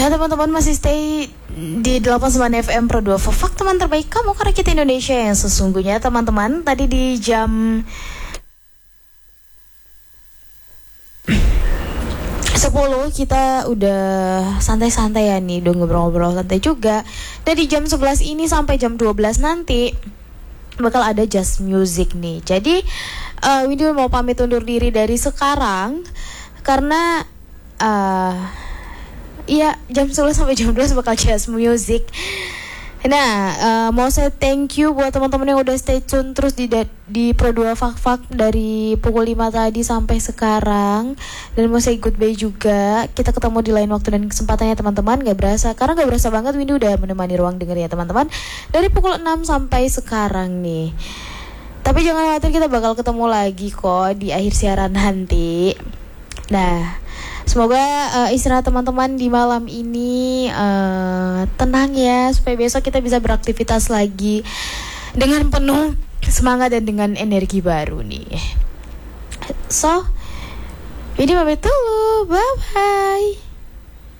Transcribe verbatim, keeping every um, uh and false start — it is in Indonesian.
Ya teman-teman masih stay di delapan puluh sembilan F M Pro dua Fak teman terbaik kamu karena kita Indonesia yang sesungguhnya teman-teman. Tadi di jam sepuluh kita udah santai-santai ya nih, udah ngobrol-ngobrol santai juga. Dan di jam sebelas ini sampai jam dua belas nanti bakal ada Just Music nih. Jadi uh, Windy mau pamit undur diri dari sekarang karena uh, iya jam sebelas sampai jam dua belas bakal Just Music. Nah, uh, mau saya thank you buat teman-teman yang udah stay tune terus di di Pro dua Fak-Fak dari pukul lima tadi sampai sekarang. Dan mau saya goodbye juga. Kita ketemu di lain waktu dan kesempatannya teman-teman. Gak berasa, karena gak berasa banget Windy udah menemani ruang denger ya teman-teman. Dari pukul enam sampai sekarang nih. Tapi jangan khawatir, kita bakal ketemu lagi kok di akhir siaran nanti. Nah, semoga uh, istirahat teman-teman di malam ini uh, tenang ya, supaya besok kita bisa beraktivitas lagi dengan penuh semangat dan dengan energi baru nih. So, ini pamit dulu, bye bye.